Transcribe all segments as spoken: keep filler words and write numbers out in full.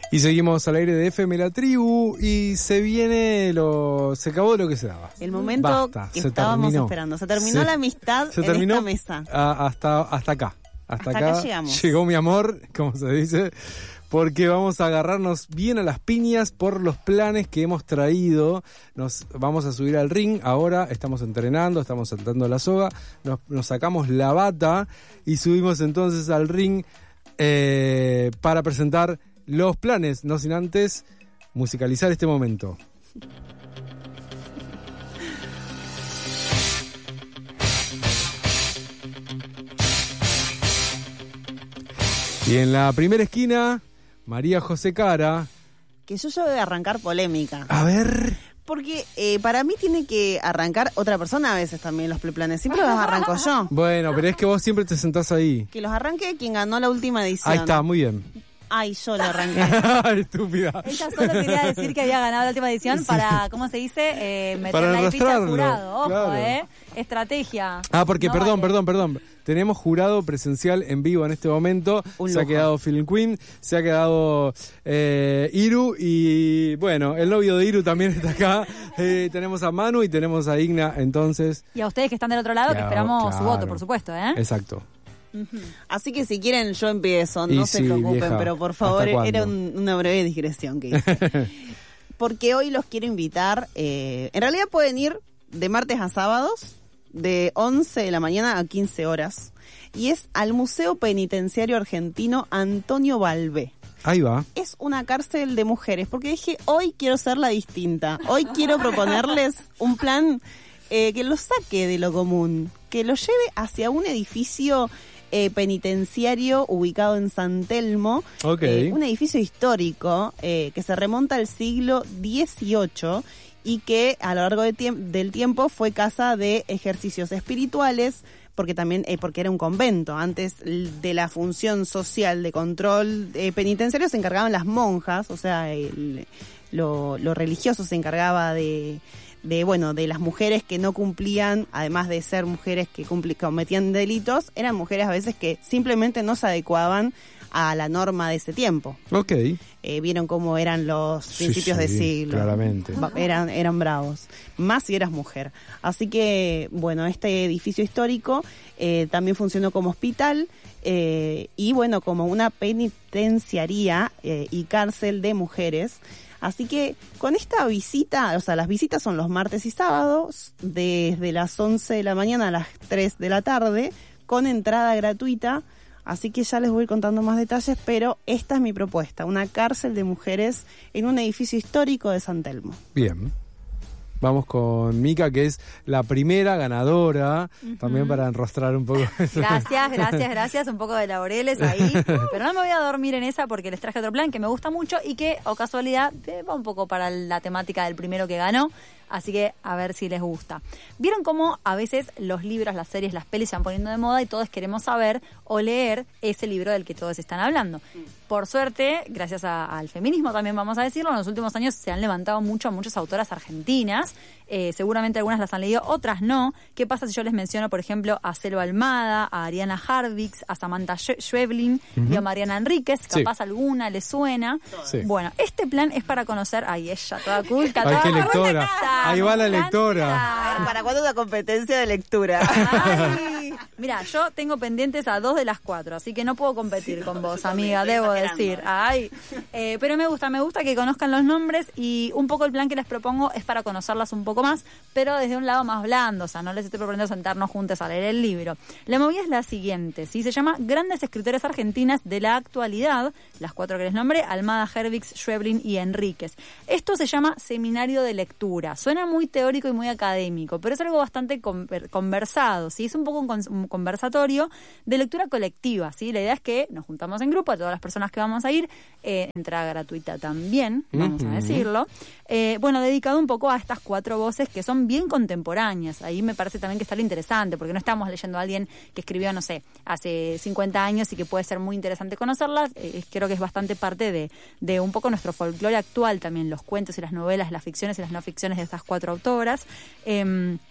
Y seguimos al aire de F M La Tribu y se viene lo... se acabó lo que se daba. El momento Basta, que se estábamos terminó. esperando. Se terminó Se- la amistad se en terminó esta mesa. a- hasta, hasta acá. Hasta, Hasta acá, acá llegamos. llegó mi amor, como se dice, porque vamos a agarrarnos bien a las piñas por los planes que hemos traído. Nos vamos a subir al ring, ahora estamos entrenando, estamos saltando la soga, nos, nos sacamos la bata y subimos entonces al ring eh, para presentar los planes, no sin antes musicalizar este momento. Y en la primera esquina, María José Cara. Que yo ya voy a arrancar polémica. A ver. Porque eh, para mí tiene que arrancar otra persona a veces también los planes. Siempre los arranco yo. Bueno, pero es que vos siempre te sentás ahí. Que los arranque quien ganó la última edición. Ahí está, muy bien. Ay, yo lo arranqué. Estúpida. Ella solo quería decir que había ganado la última edición para, ¿cómo se dice? Eh, meter Para la ficha al arrastrarlo, jurado. Ojo, claro. ¿eh? Estrategia. Ah, porque, No perdón, vale. perdón, perdón. Tenemos jurado presencial en vivo en este momento. Un Se ha lujo. quedado Film Queen, se ha quedado eh, Iru y, bueno, el novio de Iru también está acá. Eh, tenemos a Manu y tenemos a Igna, entonces. Y a ustedes que están del otro lado, que Claro, esperamos su claro. voto, por supuesto, ¿eh? Exacto. Así que si quieren yo empiezo, no Y se sí, preocupen, vieja, pero por ¿hasta favor, cuándo? era un- una breve digresión que hice. Porque hoy los quiero invitar, eh, en realidad pueden ir de martes a sábados, de once de la mañana a quince horas, y es al Museo Penitenciario Argentino Antonio Balbé. Ahí va. Es una cárcel de mujeres, porque dije, hoy quiero ser la distinta, hoy quiero proponerles un plan eh, que los saque de lo común, que los lleve hacia un edificio eh, penitenciario ubicado en San Telmo, Ok. eh, un edificio histórico eh, que se remonta al siglo dieciocho y que a lo largo de tiemp- del tiempo fue casa de ejercicios espirituales, porque también eh, porque era un convento. Antes l- de la función social de control eh, penitenciario se encargaban las monjas, o sea, el- lo, lo religioso se encargaba de, de bueno de las mujeres que no cumplían, además de ser mujeres que cumpli- cometían delitos, eran mujeres a veces que simplemente no se adecuaban a la norma de ese tiempo. Ok. Eh, vieron cómo eran los Sí, principios de sí, siglo. claramente. Ba- Eran, eran bravos. Más si eras mujer. Así que, bueno, este edificio histórico eh, también funcionó como hospital eh, y, bueno, como una penitenciaría eh, y cárcel de mujeres. Así que con esta visita, o sea, las visitas son los martes y sábados, desde las once de la mañana a las tres de la tarde, con entrada gratuita. Así que ya les voy a ir contando más detalles, pero esta es mi propuesta, una cárcel de mujeres en un edificio histórico de San Telmo. Bien. Vamos con Mica, que es la primera ganadora, también para enrostrar un poco. Gracias, gracias, gracias. Un poco de laureles ahí. Pero no me voy a dormir en esa porque les traje otro plan que me gusta mucho y que, o casualidad, eh, va un poco para la temática del primero que ganó. Así que a ver si les gusta. ¿Vieron cómo a veces los libros, las series, las pelis se van poniendo de moda y todos queremos saber o leer ese libro del que todos están hablando? Por suerte, gracias a- al feminismo también vamos a decirlo, en los últimos años se han levantado mucho a muchas autoras argentinas. Eh, seguramente algunas las han leído, otras no. ¿Qué pasa si yo les menciono, por ejemplo, a Selva Almada, a Ariana Harvix, a Samantha Schwe- Schweblin y a Mariana Enríquez? Sí. Capaz alguna les suena. Sí. Bueno, este plan es para conocer... Ay, ella, toda culta. Ay, toda qué buena lectora. cara, Ahí va la me encanta. lectora. ¿Para cuándo una competencia de lectura? Ay, mira, yo tengo pendientes a dos de las cuatro, así que no puedo competir con vos, amiga, estoy debo exagerando. decir. Ay, eh, pero me gusta, me gusta que conozcan los nombres y un poco el plan que les propongo es para conocerlas un poco más, pero desde un lado más blando, o sea, no les estoy proponiendo sentarnos juntos a leer el libro. La movida es la siguiente, ¿sí? Se llama Grandes Escritoras Argentinas de la Actualidad, las cuatro que les nombré, Almada, Hervix, Schweblin y Enríquez. Esto se llama Seminario de Lectura. Suena muy teórico y muy académico, pero es algo bastante conver- conversado, ¿sí? Es un poco un, con- un conversatorio de lectura colectiva, ¿sí? La idea es que nos juntamos en grupo, a todas las personas que vamos a ir, eh, entrada gratuita también, vamos Ujú. a decirlo. Eh, bueno, dedicado un poco a estas cuatro voces que son bien contemporáneas. Ahí me parece también que está lo interesante, porque no estamos leyendo a alguien que escribió, no sé, hace cincuenta años y que puede ser muy interesante conocerlas. Eh, creo que es bastante parte de, de un poco nuestro folclore actual también, los cuentos y las novelas, las ficciones y las no ficciones de estas cuatro autoras. Eh,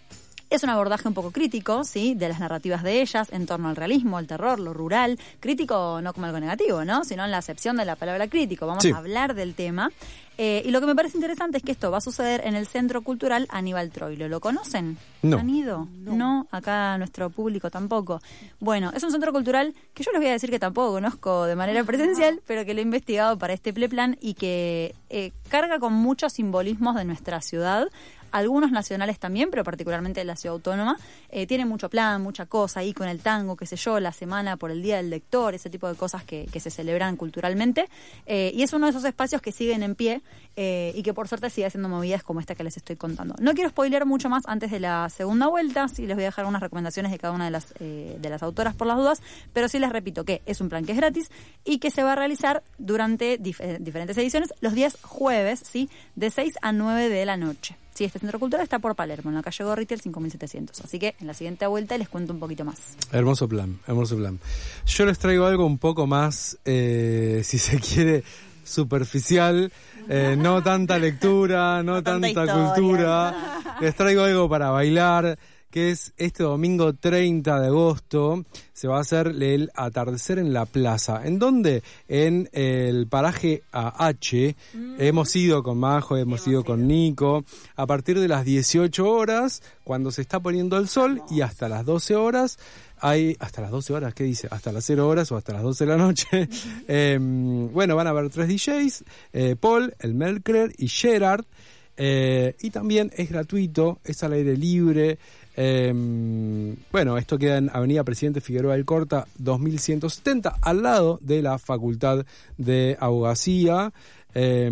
Es un abordaje un poco crítico, ¿sí?, de las narrativas de ellas en torno al realismo, el terror, lo rural. Crítico no como algo negativo, ¿no?, sino en la acepción de la palabra crítico. Vamos sí. a hablar del tema. Eh, y lo que me parece interesante es que esto va a suceder en el Centro Cultural Aníbal Troilo. ¿Lo conocen? No. ¿Han ido? No. no, acá nuestro público tampoco. Bueno, es un centro cultural que yo les voy a decir que tampoco conozco de manera presencial, pero que lo he investigado para este Pleplan y que eh, carga con muchos simbolismos de nuestra ciudad. Algunos nacionales también, pero particularmente de la ciudad autónoma. Eh, tiene mucho plan, mucha cosa ahí con el tango, qué sé yo, la semana por el Día del Lector, ese tipo de cosas que, que se celebran culturalmente. Eh, y es uno de esos espacios que siguen en pie eh, y que por suerte sigue haciendo movidas como esta que les estoy contando. No quiero spoilear mucho más antes de la segunda vuelta, sí les voy a dejar unas recomendaciones de cada una de las, eh, de las autoras por las dudas, pero sí les repito que es un plan que es gratis y que se va a realizar durante dif- diferentes ediciones los días jueves, ¿sí?, de seis a nueve de la noche. Sí, este centro cultural está por Palermo, en la calle Gorriti, cinco mil setecientos. Así que en la siguiente vuelta les cuento un poquito más. Hermoso plan, hermoso plan. Yo les traigo algo un poco más, eh, si se quiere, superficial. Eh, no tanta lectura, no, no tanta, tanta cultura. Les traigo algo para bailar, que es este domingo treinta de agosto. Se va a hacer el atardecer en la plaza. ¿En dónde? En el paraje A H. Mm. Hemos ido con Majo, hemos, hemos ido con Nico. A partir de las dieciocho horas, cuando se está poniendo el sol, y hasta las doce horas, hay, hasta las doce horas, ¿qué dice? Hasta las cero horas o hasta las doce de la noche. eh, bueno, van a haber tres D Js, eh, Paul, el Melker y Gerard. Eh, y también es gratuito, es al aire libre. Eh, bueno, esto queda en Avenida Presidente Figueroa Alcorta, dos mil ciento setenta, al lado de la Facultad de Abogacía. Eh,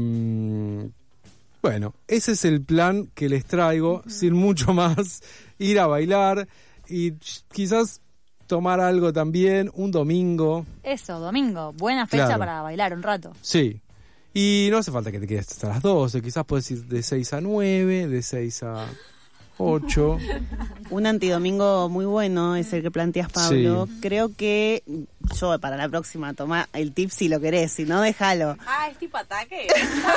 bueno, ese es el plan que les traigo, uh-huh. sin mucho más. Ir a bailar y quizás tomar algo también, un domingo. Eso, domingo, buena fecha claro. para bailar un rato. Sí. Y no hace falta que te quedes hasta las doce, quizás puedes ir de seis a nueve, de seis a ocho. Un antidomingo muy bueno es el que planteas, Pablo. Sí. Creo que yo para la próxima toma el tip si lo querés, si no, déjalo. Ah, es tipo ataque.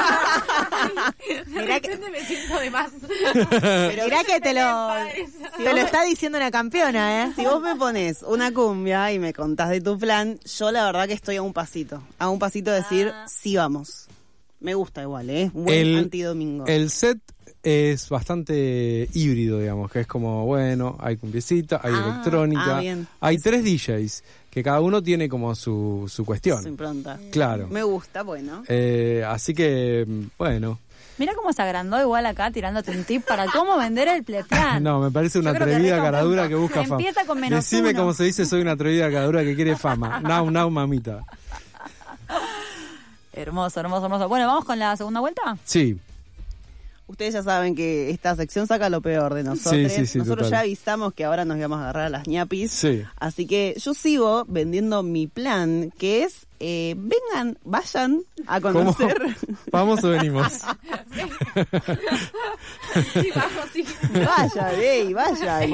Mirá que me siento de más. Pero mirá que te lo, si te lo está diciendo una campeona, ¿eh? Si vos me pones una cumbia y me contás de tu plan, yo la verdad que estoy a un pasito. A un pasito de decir, ah. sí vamos. Me gusta igual, ¿eh? Buen el, antidomingo. El set es bastante híbrido, digamos, que es como, bueno, hay cumbiecita, hay ah, electrónica, ah, bien. hay tres D Js, que cada uno tiene como su, su cuestión. Su impronta. Claro. Me gusta, bueno. Eh, así que, bueno. Mira cómo se agrandó igual acá tirándote un tip para cómo vender el Pleplan. No, me parece una atrevida caradura que busca fama. Empieza con menos Decime uno. Cómo se dice, soy una atrevida caradura que quiere fama. Now, now, mamita. Hermoso, hermoso, hermoso. Bueno, ¿vamos con la segunda vuelta? Sí. Ustedes ya saben que esta sección saca lo peor de nosotros. Sí, sí, sí, nosotros total. ya avisamos que ahora nos íbamos a agarrar a las ñapis. Sí. Así que yo sigo vendiendo mi plan, que es, eh, vengan, vayan a conocer. ¿Cómo? ¿Vamos o venimos? Sí, vamos, sí. Vayan, ey, vayan.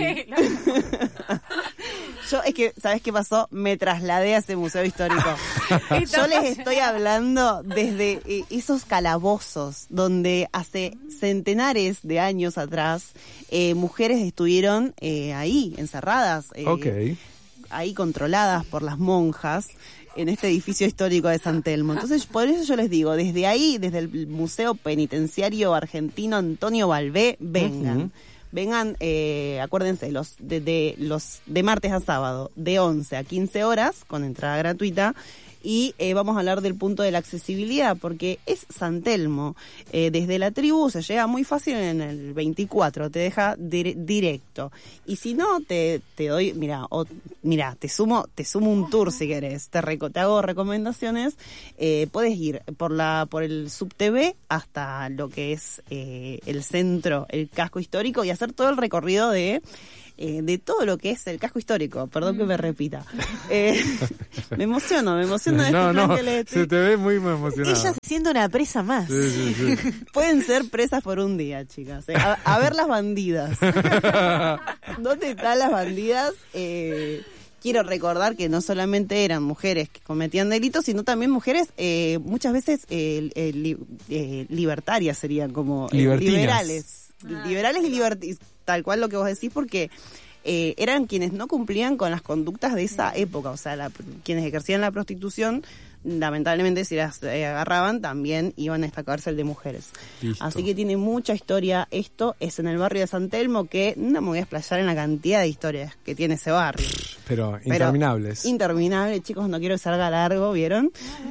Yo, es que, ¿sabes qué pasó? Me trasladé a ese museo histórico. Yo les estoy hablando desde eh, esos calabozos donde hace centenares de años atrás eh, mujeres estuvieron eh, ahí, encerradas, eh, Ok. ahí controladas por las monjas en este edificio histórico de San Telmo. Entonces, por eso yo les digo, desde ahí, desde el Museo Penitenciario Argentino Antonio Balbé, vengan. Uh-huh. Vengan, eh, acuérdense, los de, de los de martes a sábado, de once a quince horas, con entrada gratuita, y eh, vamos a hablar del punto de la accesibilidad, porque es San Telmo. Eh, desde la tribu se llega muy fácil en el veinticuatro, te deja dir- directo. Y si no, te, te doy, mira, o, mira, te sumo, te sumo un tour si querés, te, reco- te hago recomendaciones. Eh, puedes ir por la, por el SubTV hasta lo que es eh, el centro, el casco histórico, y hacer todo el recorrido de Eh, de todo lo que es el casco histórico, perdón que me repita. Eh, me emociono, me emociono de no, este plan no, que le estoy... se te ve muy emocionada. Ella se siente una presa más. Sí, sí, sí. Pueden ser presas por un día, chicas. Eh, a, a ver las bandidas. ¿Dónde están las bandidas? Eh, quiero recordar que no solamente eran mujeres que cometían delitos, sino también mujeres eh, muchas veces eh, eh, li, eh, libertarias, serían como eh, liberales. liberales y libertis, tal cual lo que vos decís, porque eh, eran quienes no cumplían con las conductas de esa época, o sea, la, quienes ejercían la prostitución, lamentablemente si las eh, agarraban también iban a esta cárcel de mujeres. Listo. Así que tiene mucha historia. Esto es en el barrio de San Telmo, que no me voy a explayar en la cantidad de historias que tiene ese barrio. Pero interminables. Pero, interminable, chicos, no quiero que salga largo, ¿vieron?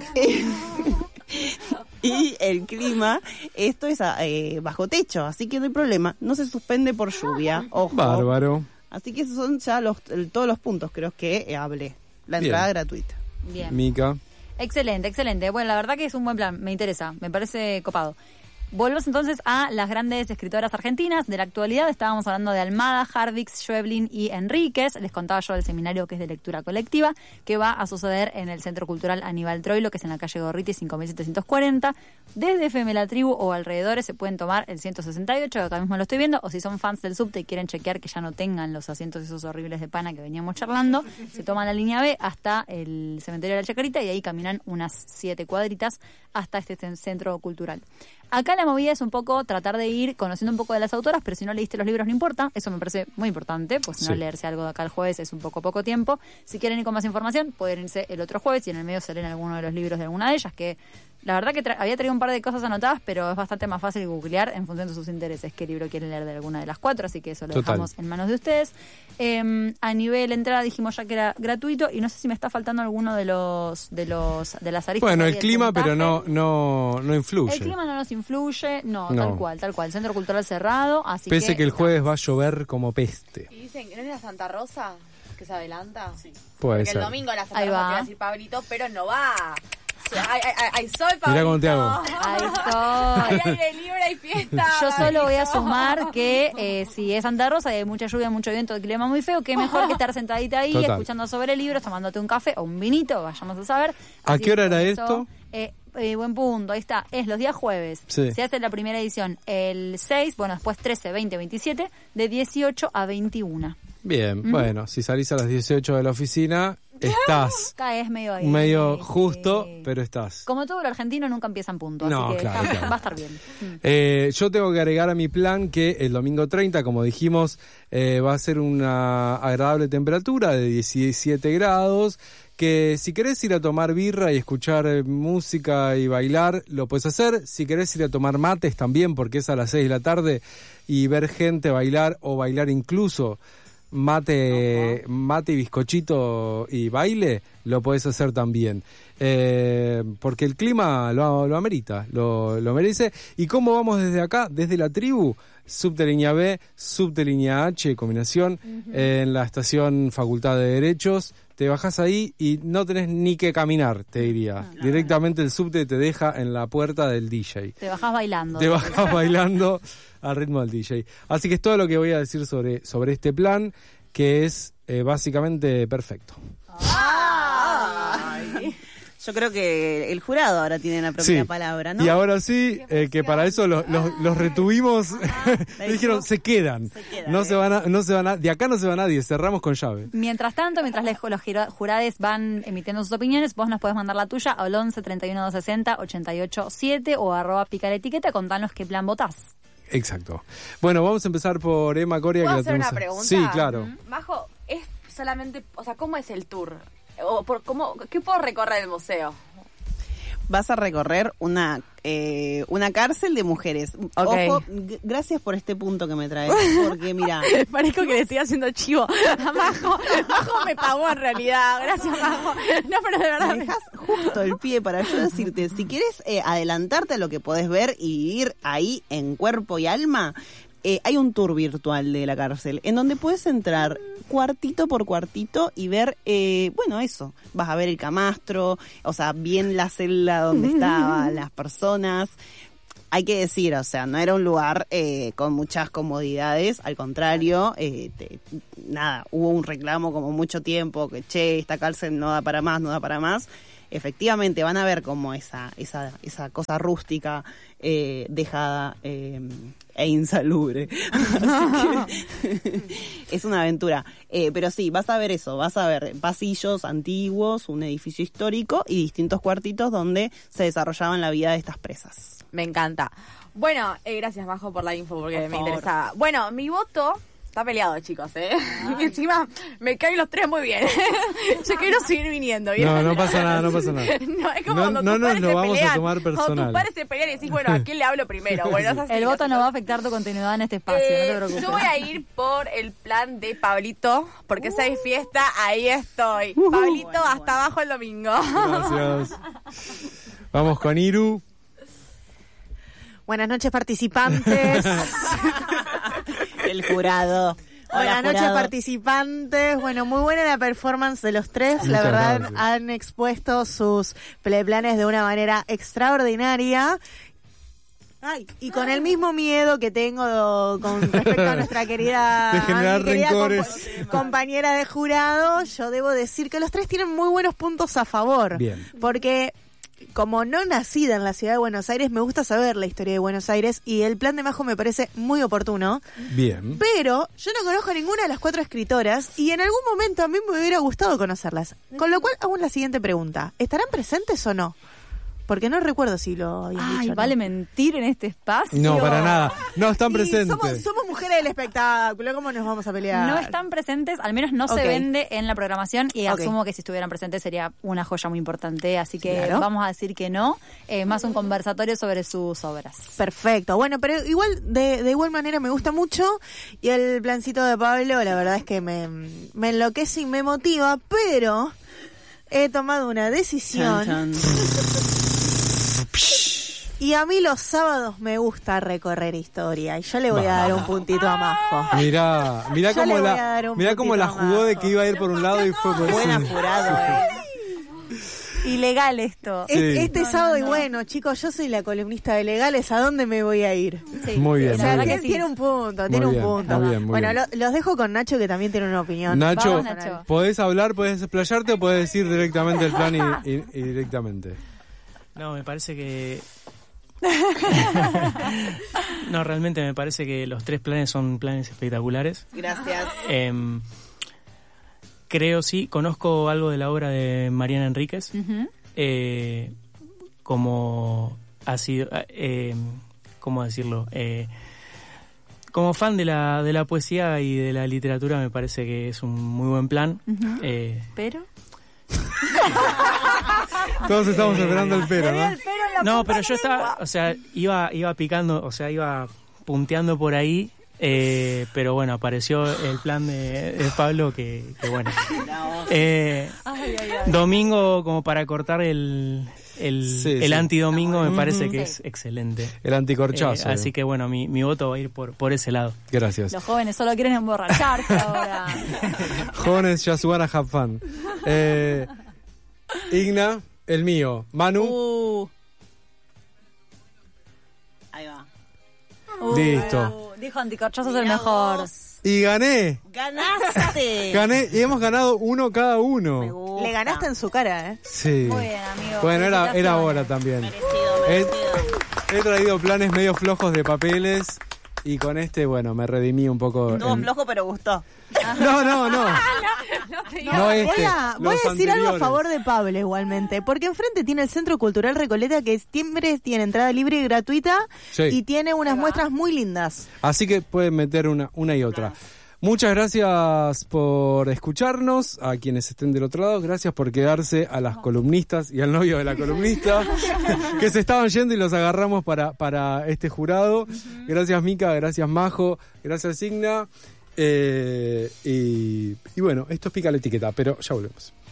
Y el clima, esto es eh, bajo techo, así que no hay problema, no se suspende por lluvia, ojo. Bárbaro. Así que esos son ya los, todos los puntos, creo que eh, hablé. La Bien. entrada gratuita. Bien. Mica. Excelente, excelente. Bueno, la verdad que es un buen plan, me interesa, me parece copado. Volvemos entonces a las grandes escritoras argentinas de la actualidad. Estábamos hablando de Almada, Hardix, Schweblin y Enríquez. Les contaba yo del seminario que es de lectura colectiva, que va a suceder en el Centro Cultural Aníbal Troilo, que es en la calle Gorriti cinco mil setecientos cuarenta. Desde F M La Tribu o alrededores se pueden tomar el ciento sesenta y ocho, que acá mismo lo estoy viendo, o si son fans del subte y quieren chequear que ya no tengan los asientos esos horribles de pana que veníamos charlando, se toman la línea B hasta el cementerio de la Chacarita y ahí caminan unas siete cuadritas hasta este centro cultural. Acá la movida es un poco tratar de ir conociendo un poco de las autoras, pero si no leíste los libros no importa, eso me parece muy importante, pues si no Sí. leerse algo de acá el jueves es un poco poco tiempo. Si quieren ir con más información, pueden irse el otro jueves y en el medio se leen alguno de los libros de alguna de ellas, que la verdad que tra- había traído un par de cosas anotadas, pero es bastante más fácil googlear en función de sus intereses qué libro quieren leer de alguna de las cuatro, así que eso lo Total. dejamos en manos de ustedes. Eh, a nivel entrada dijimos ya que era gratuito y no sé si me está faltando alguno de los de los de las aristas. Bueno, ahí el del clima, pero puntaje. no, no, no influye. El clima no nos influye, no, No. tal cual, tal cual. Centro Cultural cerrado, así Pese que... que el jueves va a llover como peste. Y dicen que no es la Santa Rosa que se adelanta. Sí. Puede Porque ser. el domingo la Santa Ahí Rosa va. te iba a decir Pablito, pero no va. O sea, Ay, ay, ay, ay, soy Pablito. Mirá cómo te hago. Ahí Hay estoy. aire libre y fiesta. Yo solo voy a Pablito. sumar que eh, si es Santa Rosa y hay mucha lluvia, mucho viento, el clima muy feo, que mejor que estar sentadita ahí, Total. escuchando sobre libros, tomándote un café o un vinito, vayamos a saber. ¿A Así qué hora que era por eso, esto? Eh, eh, buen punto, ahí está. Es los días jueves. Sí. Se hace la primera edición el seis, bueno, después trece, veinte, veintisiete, de dieciocho a veintiuno. Bien, bueno, si salís a las dieciocho de la oficina, estás Acá es medio ahí. medio sí. justo, pero estás. Como todo lo argentino nunca empieza en punto, No, así que claro, está- claro. va a estar bien. Mm. Eh, yo tengo que agregar a mi plan que el domingo treinta, como dijimos, eh, va a ser una agradable temperatura de diecisiete grados, que si querés ir a tomar birra y escuchar eh, música y bailar, lo puedes hacer. Si querés ir a tomar mates también, porque es a las seis de la tarde, y ver gente bailar o bailar incluso mate, mate y bizcochito y baile, lo podés hacer también. Eh, porque el clima lo, lo amerita, lo, lo merece. ¿Y cómo vamos desde acá? Desde la tribu, subte línea B, subte línea H, combinación, eh, en la estación Facultad de Derechos. Te bajás ahí y no tenés ni que caminar, te diría. Directamente el subte te deja en la puerta del D J. Te bajás bailando. Te bajás bailando al ritmo del D J. Así que es todo lo que voy a decir sobre, sobre este plan, que es eh, básicamente perfecto. Yo creo que el jurado ahora tiene la propia Sí. palabra, ¿no? Y ahora sí, eh, que para eso los, los, los retuvimos, ¿la dijeron, dijo? se quedan. Se quedan, no eh. se van a, no se van a, de acá no se va nadie, cerramos con llave. Mientras tanto, mientras les- los jura- jurades van emitiendo sus opiniones, vos nos podés mandar la tuya al once, treinta y uno, doscientos sesenta, ochenta y ocho siete o arroba pica la etiqueta, contanos qué plan votás. Exacto. Bueno, vamos a empezar por Emma Coria. ¿Puedo que la hacer una tenemos- pregunta? Sí, claro. Majo, es solamente, o sea, ¿cómo es el tour? O por, ¿cómo, ¿Qué puedo recorrer el museo? Vas a recorrer una eh, una cárcel de mujeres. Ok. Ojo, g- gracias por este punto que me traes, porque mira, Parezco que le estoy haciendo chivo a Majo. Majo me pagó en realidad. Gracias, Majo. No, pero de verdad. me dejas justo el pie para yo decirte, si quieres eh, adelantarte a lo que podés ver y vivir ahí en cuerpo y alma, eh, hay un tour virtual de la cárcel en donde puedes entrar cuartito por cuartito y ver, eh, bueno, eso, vas a ver el camastro, o sea, bien la celda donde estaban las personas. Hay que decir, o sea, no era un lugar eh, con muchas comodidades, al contrario, eh, te- nada, hubo un reclamo como mucho tiempo, que che, esta cárcel no da para más, no da para más. efectivamente van a ver como esa, esa, esa cosa rústica, eh, dejada eh, e insalubre. Así que es una aventura. Eh, pero sí, vas a ver eso, vas a ver pasillos antiguos, un edificio histórico y distintos cuartitos donde se desarrollaban la vida de estas presas. Me encanta. Bueno, eh, gracias, Majo, por la info, porque Por me favor. interesaba. Bueno, mi voto está peleado, chicos, ¿eh? Y encima me caen los tres muy bien. Yo quiero seguir viniendo. ¿vieron? No, no pasa nada, no pasa nada. No, es como No, cuando no tus nos padres lo se vamos a pelean. tomar Cuando personal. tus padres se pelean y decís, bueno, ¿a quién le hablo primero? Bueno, es así, El voto no ¿no? va a afectar tu continuidad en este espacio, Eh, no te preocupes. yo voy a ir por el plan de Pablito, porque esa es fiesta, ahí estoy. Uh, Pablito, bueno, hasta bueno. abajo el domingo. Gracias. Vamos con Iru. Buenas noches, participantes. El jurado. Buenas Hola, noches, jurado. participantes. Bueno, muy buena la performance de los tres. Muchas la verdad, gracias. han expuesto sus planes de una manera extraordinaria. Ay, y con el mismo miedo que tengo con respecto a nuestra querida, De generar a mi querida rencores. compa- compañera de jurado, yo debo decir que los tres tienen muy buenos puntos a favor. Bien. Porque como no nacida en la ciudad de Buenos Aires, me gusta saber la historia de Buenos Aires y el plan de Majo me parece muy oportuno. Bien. Pero yo no conozco a ninguna de las cuatro escritoras y en algún momento a mí me hubiera gustado conocerlas. Con lo cual hago la siguiente pregunta. ¿Estarán presentes o no? Porque no recuerdo si lo habían Ay, dicho. ¿no? vale mentir en este espacio. No, para nada. No están Sí, presentes. somos, somos mujeres del espectáculo, ¿cómo nos vamos a pelear? No están presentes, al menos no Ok. se vende en la programación y Ok. asumo que si estuvieran presentes sería una joya muy importante, así que Claro. vamos a decir que no, eh, más un conversatorio sobre sus obras. Perfecto. Bueno, pero igual, de, de igual manera me gusta mucho y el plancito de Pablo, la verdad es que me, me enloquece y me motiva, pero he tomado una decisión. Chan, chan. Y a mí los sábados me gusta recorrer historia y yo le voy a dar un puntito a Majo. Mirá, mirá Yo cómo le voy a la, dar un mirá cómo la puntito jugó de más. que iba a ir por un lado y fue por Buena sí. jurado, eh. Ilegal esto. Sí. Este, este No, no, sábado, y no. bueno, chicos, yo soy la columnista de legales, ¿a dónde me voy a ir? Sí, Muy bien, O la sea, muy verdad tiene, que sí. tiene un punto, Muy tiene bien, un punto. muy bien, muy bueno, bien. lo- los dejo con Nacho, que también tiene una opinión. Nacho, Vamos, Nacho. ¿podés hablar, podés explayarte o podés decir directamente el plan y, y- y directamente? No, me parece que... no, realmente me parece que los tres planes son planes espectaculares. Gracias. Em, creo, sí, conozco algo de la obra de Mariana Enríquez. Ujú. Eh, como ha sido... Eh, ¿Cómo decirlo? Eh, como fan de la, de la poesía y de la literatura me parece que es un muy buen plan. Ujú. Eh, Pero... Todos estamos esperando el pero, ¿no? No, pero yo estaba, o sea, iba, iba picando, o sea, iba punteando por ahí, eh, pero bueno, apareció el plan de, de Pablo que, que bueno. Eh, domingo como para cortar el, el, Sí, el sí. antidomingo me parece que Sí. es excelente. El anticorchazo. Eh, así que bueno, mi, mi voto va a ir por, por ese lado. Gracias. Los jóvenes solo quieren emborracharse ahora. Jóvenes just wanna have fun. Eh, Igna, el mío. Manu, Uh. Ahí va. listo. Uh, dijo anticorchazo es el Mirá mejor. vos. Y gané. Ganaste. Gané y hemos ganado uno cada Me uno. gusta. Le ganaste en su cara, ¿eh? Sí. Muy bien, amigo. Bueno, era, era Felicitaciones. hora también. Merecido, He, merecido. he traído planes medio flojos de papeles y con este, bueno, me redimí un poco. Estuvo en- flojo, pero gustó. No, no, no. No este, voy a, voy los a decir algo a anteriores. favor de Pablo igualmente, porque enfrente tiene el Centro Cultural Recoleta, que siempre tiene entrada libre y gratuita, Sí. y tiene unas muestras muy lindas. Así que pueden meter una, una y otra. Muchas gracias por escucharnos, a quienes estén del otro lado. Gracias por quedarse, a las columnistas y al novio de la columnista, que se estaban yendo y los agarramos para, para este jurado. Gracias, Mica, gracias, Majo, gracias, Igna. Eh, y, y bueno, esto es Pica la Etiqueta, pero ya volvemos.